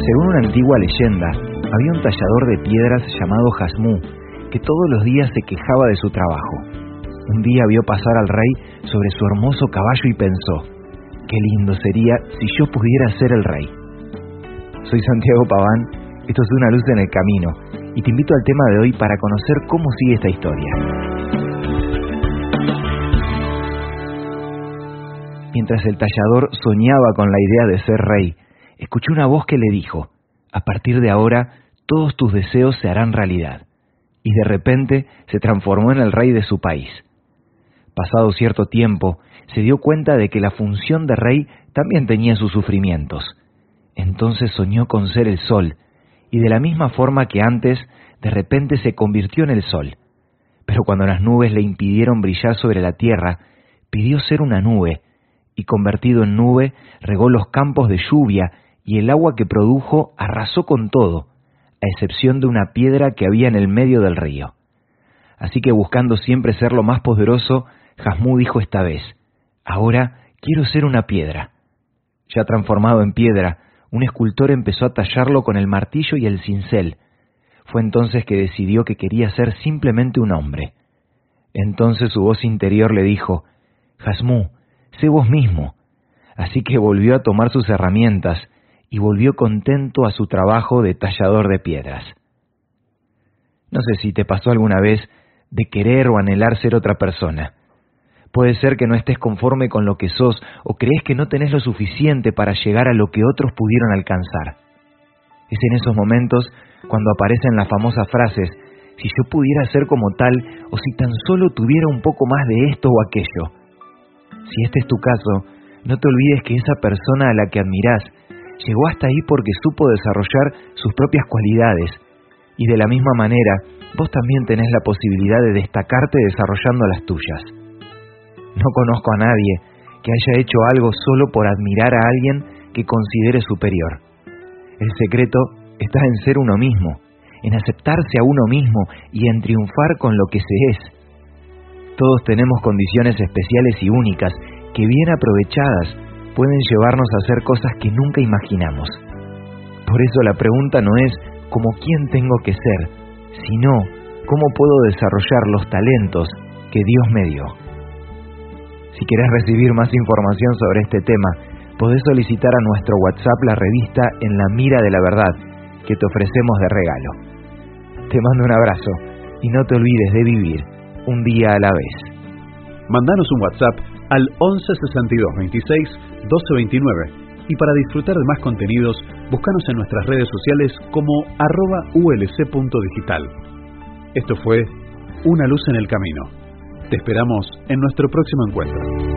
Según una antigua leyenda, había un tallador de piedras llamado Hasmú, que todos los días se quejaba de su trabajo. Un día vio pasar al rey sobre su hermoso caballo y pensó: qué lindo sería si yo pudiera ser el rey. Soy Santiago Paván, esto es Una luz en el camino, y te invito al tema de hoy para conocer cómo sigue esta historia. Mientras el tallador soñaba con la idea de ser rey, escuchó una voz que le dijo: a partir de ahora, todos tus deseos se harán realidad. Y de repente se transformó en el rey de su país. Pasado cierto tiempo, se dio cuenta de que la función de rey también tenía sus sufrimientos. Entonces soñó con ser el sol, y de la misma forma que antes, de repente se convirtió en el sol. Pero cuando las nubes le impidieron brillar sobre la tierra, pidió ser una nube, y convertido en nube, regó los campos de lluvia, y el agua que produjo arrasó con todo, a excepción de una piedra que había en el medio del río. Así que buscando siempre ser lo más poderoso, Hasmú dijo esta vez: ahora quiero ser una piedra. Ya transformado en piedra, un escultor empezó a tallarlo con el martillo y el cincel. Fue entonces que decidió que quería ser simplemente un hombre. Entonces su voz interior le dijo: Hasmú, sé vos mismo. Así que volvió a tomar sus herramientas y volvió contento a su trabajo de tallador de piedras. No sé si te pasó alguna vez de querer o anhelar ser otra persona. Puede ser que no estés conforme con lo que sos o crees que no tenés lo suficiente para llegar a lo que otros pudieron alcanzar. Es en esos momentos cuando aparecen las famosas frases: si yo pudiera ser como tal, o si tan solo tuviera un poco más de esto o aquello. Si este es tu caso, no te olvides que esa persona a la que admirás llegó hasta ahí porque supo desarrollar sus propias cualidades, y de la misma manera, vos también tenés la posibilidad de destacarte desarrollando las tuyas. No conozco a nadie que haya hecho algo solo por admirar a alguien que considere superior. El secreto está en ser uno mismo, en aceptarse a uno mismo y en triunfar con lo que se es. Todos tenemos condiciones especiales y únicas que, bien aprovechadas, pueden llevarnos a hacer cosas que nunca imaginamos. Por eso la pregunta no es ¿cómo quién tengo que ser?, sino ¿cómo puedo desarrollar los talentos que Dios me dio? Si querés recibir más información sobre este tema, podés solicitar a nuestro WhatsApp la revista En la Mira de la Verdad, que te ofrecemos de regalo. Te mando un abrazo y no te olvides de vivir un día a la vez. Mandanos un WhatsApp al 11 62 26 12 29 y para disfrutar de más contenidos, búscanos en nuestras redes sociales como @ulc.digital. Esto fue Una luz en el camino. Te esperamos en nuestro próximo encuentro.